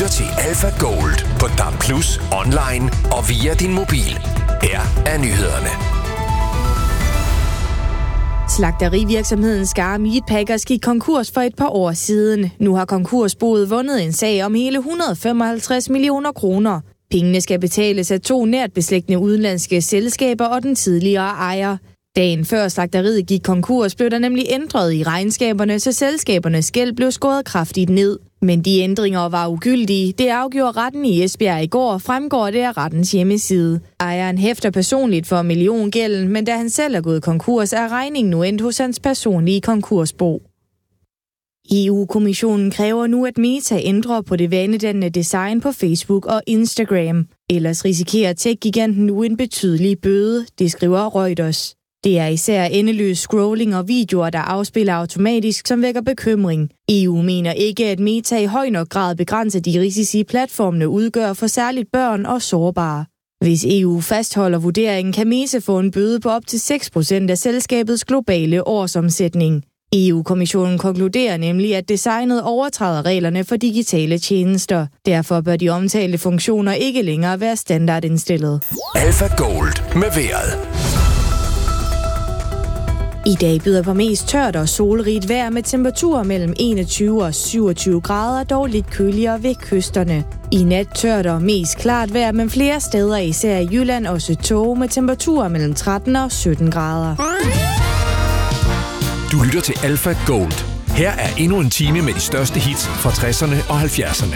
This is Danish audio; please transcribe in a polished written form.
lytter til Alpha Gold på DAB+, online og via din mobil. Her er nyhederne. Slagterivirksomheden Skar Meatpackers gik konkurs for et par år siden. Nu har konkursboet vundet en sag om hele 155 millioner kroner. Pengene skal betales af 2 nært beslægtede udenlandske selskaber og den tidligere ejer. Dagen før slagteriet gik konkurs, blev der nemlig ændret i regnskaberne, så selskabernes gæld blev skåret kraftigt ned. Men de ændringer var ugyldige. Det afgjorde retten i Esbjerg i går, fremgår det af rettens hjemmeside. Ejeren hæfter personligt for milliongælden, men da han selv er gået konkurs, er regningen nu endt hos hans personlige konkursbo. EU-kommissionen kræver nu, at Meta ændrer på det vanedannende design på Facebook og Instagram. Ellers risikerer tech-giganten nu en betydelig bøde, det skriver Reuters. Det er især endeløs scrolling og videoer, der afspiller automatisk, som vækker bekymring. EU mener ikke, at Meta i høj nok grad begrænser de risici, platformene udgør for særligt børn og sårbare. Hvis EU fastholder vurderingen, kan Meta få en bøde på op til 6% af selskabets globale årsomsætning. EU-kommissionen konkluderer nemlig, at designet overtræder reglerne for digitale tjenester. Derfor bør de omtalte funktioner ikke længere være standardindstillet. Alpha Gold med vejret. I dag byder på mest tørt og solrigt vejr med temperaturer mellem 21 og 27 grader, dog lidt køligere ved kysterne. I nat tørt og mest klart vejr, men flere steder, især i Jylland, også tåge med temperaturer mellem 13 og 17 grader. Du lytter til Alpha Gold. Her er endnu en time med de største hits fra 60'erne og 70'erne.